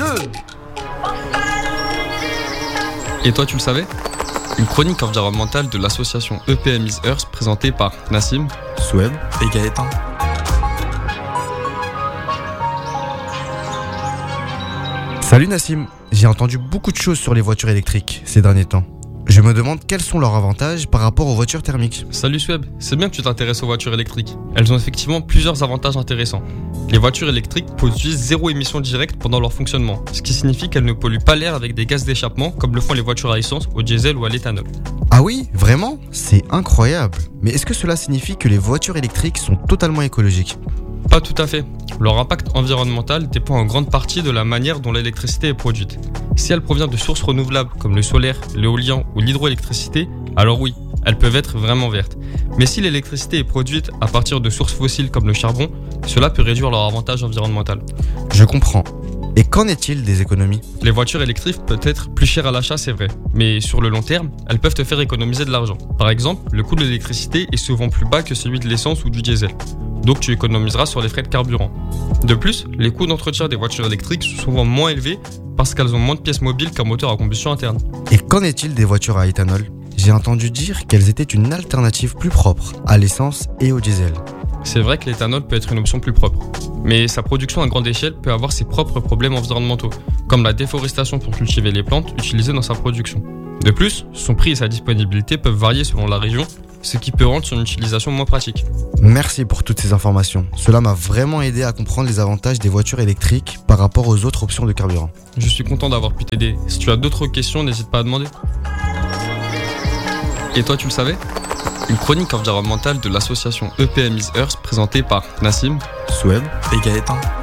2. Et toi, tu le savais ? Une chronique environnementale de l'association EPM is Earth présentée par Nassim, Soueb et Gaëtan. Salut Nassim, j'ai entendu beaucoup de choses sur les voitures électriques ces derniers temps. Je me demande quels sont leurs avantages par rapport aux voitures thermiques. Salut Sweb, c'est bien que tu t'intéresses aux voitures électriques. Elles ont effectivement plusieurs avantages intéressants. Les voitures électriques produisent zéro émission directe pendant leur fonctionnement, ce qui signifie qu'elles ne polluent pas l'air avec des gaz d'échappement comme le font les voitures à essence, au diesel ou à l'éthanol. Ah oui, vraiment ? C'est incroyable. Mais est-ce que cela signifie que les voitures électriques sont totalement écologiques ? Pas tout à fait. Leur impact environnemental dépend en grande partie de la manière dont l'électricité est produite. Si elle provient de sources renouvelables comme le solaire, l'éolien ou l'hydroélectricité, alors oui, elles peuvent être vraiment vertes. Mais si l'électricité est produite à partir de sources fossiles comme le charbon, cela peut réduire leur avantage environnemental. Je comprends. Et qu'en est-il des économies ? Les voitures électriques peuvent être plus chères à l'achat, c'est vrai. Mais sur le long terme, elles peuvent te faire économiser de l'argent. Par exemple, le coût de l'électricité est souvent plus bas que celui de l'essence ou du diesel. Donc tu économiseras sur les frais de carburant. De plus, les coûts d'entretien des voitures électriques sont souvent moins élevés parce qu'elles ont moins de pièces mobiles qu'un moteur à combustion interne. Et qu'en est-il des voitures à éthanol ? J'ai entendu dire qu'elles étaient une alternative plus propre à l'essence et au diesel. C'est vrai que l'éthanol peut être une option plus propre, mais sa production à grande échelle peut avoir ses propres problèmes environnementaux, comme la déforestation pour cultiver les plantes utilisées dans sa production. De plus, son prix et sa disponibilité peuvent varier selon la région, ce qui peut rendre son utilisation moins pratique. Merci pour toutes ces informations. Cela m'a vraiment aidé à comprendre les avantages des voitures électriques par rapport aux autres options de carburant. Je suis content d'avoir pu t'aider. Si tu as d'autres questions, n'hésite pas à demander. Et toi, tu le savais ? Une chronique environnementale de l'association EPM is Earth présentée par Nassim, Soueb et Gaëtan.